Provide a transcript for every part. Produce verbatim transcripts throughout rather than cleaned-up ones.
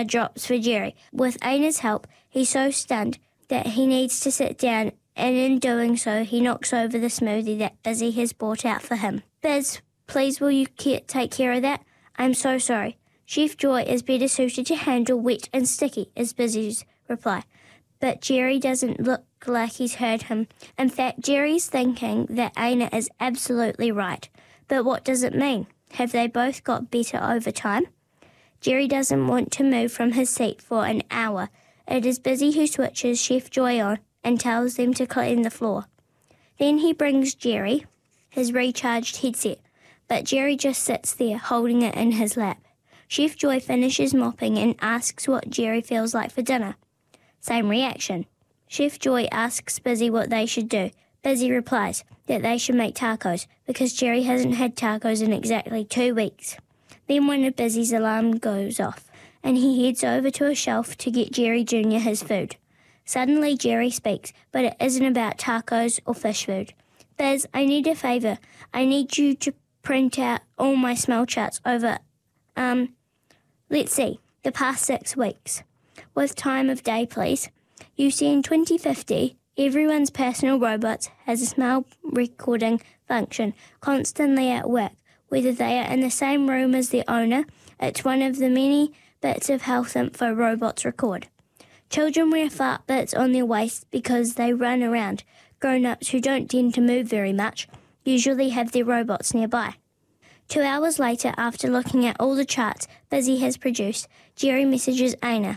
Aina drops for Jerry. With Aina's help, he's so stunned that he needs to sit down, and in doing so, he knocks over the smoothie that Busy has brought out for him. Biz, please will you ke- take care of that? I'm so sorry. Chef Joy is better suited to handle wet and sticky, is Busy's reply. But Jerry doesn't look like he's heard him. In fact, Jerry's thinking that Aina is absolutely right. But what does it mean? Have they both got better over time? Jerry doesn't want to move from his seat for an hour. It is Busy who switches Chef Joy on and tells them to clean the floor. Then he brings Jerry his recharged headset, but Jerry just sits there holding it in his lap. Chef Joy finishes mopping and asks what Jerry feels like for dinner. Same reaction. Chef Joy asks Busy what they should do. Busy replies that they should make tacos because Jerry hasn't had tacos in exactly two weeks. Then one of Busy's alarm goes off and he heads over to a shelf to get Jerry Junior his food. Suddenly Jerry speaks, but it isn't about tacos or fish food. Biz, I need a favour. I need you to print out all my smell charts over, um, let's see, the past six weeks. With time of day, please. You see, in twenty fifty, everyone's personal robots has a smell recording function constantly at work. Whether they are in the same room as the owner, it's one of the many bits of health info robots record. Children wear fart bits on their waist because they run around. Grown-ups who don't tend to move very much usually have their robots nearby. Two hours later, after looking at all the charts Busy has produced, Jerry messages Aina.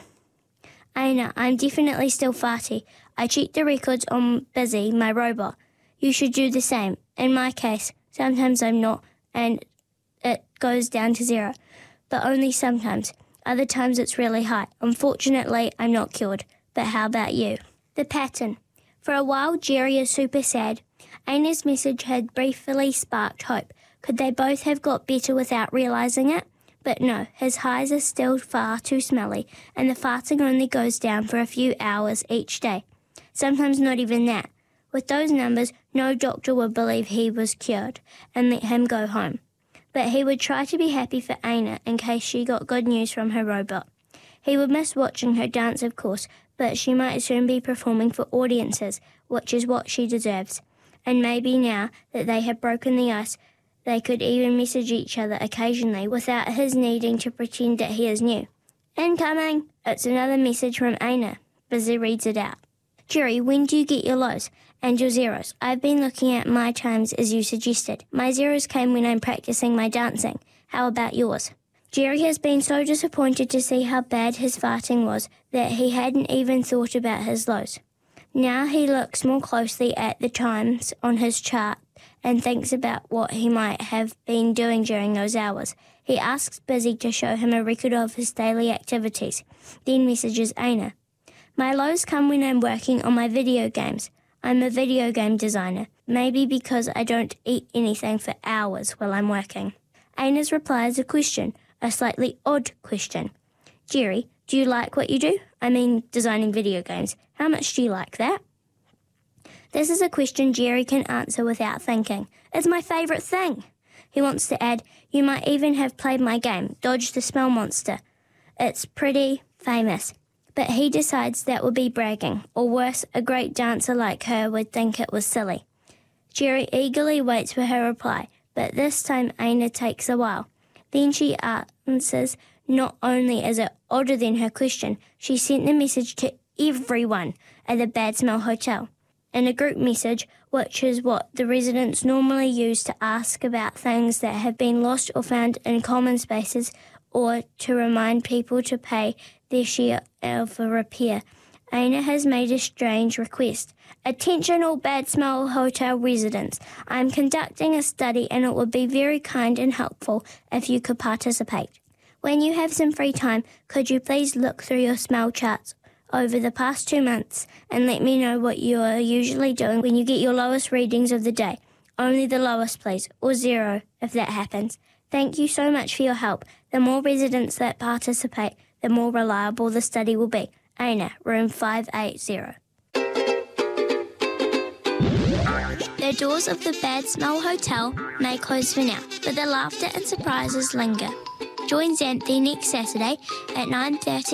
Aina, I'm definitely still farty. I checked the records on Busy, my robot. You should do the same. In my case, sometimes I'm not, and it goes down to zero. But only sometimes. Other times it's really high. Unfortunately, I'm not cured. But how about you? The pattern. For a while, Jerry is super sad. Aina's message had briefly sparked hope. Could they both have got better without realising it? But no, his highs are still far too smelly, and the farting only goes down for a few hours each day. Sometimes not even that. With those numbers, no doctor would believe he was cured and let him go home. But he would try to be happy for Aina in case she got good news from her robot. He would miss watching her dance, of course, but she might soon be performing for audiences, which is what she deserves. And maybe now that they have broken the ice, they could even message each other occasionally without his needing to pretend that he is new. Incoming! It's another message from Aina. Busy reads it out. Jerry, when do you get your lows and your zeros? I've been looking at my times as you suggested. My zeros came when I'm practicing my dancing. How about yours? Jerry has been so disappointed to see how bad his farting was that he hadn't even thought about his lows. Now he looks more closely at the times on his chart and thinks about what he might have been doing during those hours. He asks Busy to show him a record of his daily activities, then messages Aina. My lows come when I'm working on my video games. I'm a video game designer, maybe because I don't eat anything for hours while I'm working. Aina's reply is a question, a slightly odd question. Jerry, do you like what you do? I mean, designing video games. How much do you like that? This is a question Jerry can answer without thinking. It's my favourite thing. He wants to add, you might even have played my game, Dodge the Smell Monster. It's pretty famous. But he decides that would be bragging, or worse, a great dancer like her would think it was silly. Jerry eagerly waits for her reply, but this time Aina takes a while. Then she answers, not only is it odder than her question, she sent the message to everyone at the Bad Smell Hotel. In a group message, which is what the residents normally use to ask about things that have been lost or found in common spaces, or to remind people to pay their share of a repair. Aina has made a strange request. Attention all Bad Smell Hotel residents. I am conducting a study and it would be very kind and helpful if you could participate. When you have some free time, could you please look through your smell charts over the past two months and let me know what you are usually doing when you get your lowest readings of the day. Only the lowest, please, or zero if that happens. Thank you so much for your help. The more residents that participate, the more reliable the study will be. Aina, room five eighty. The doors of the Bad Smell Hotel may close for now, but the laughter and surprises linger. Join Xanthi next Saturday at nine thirty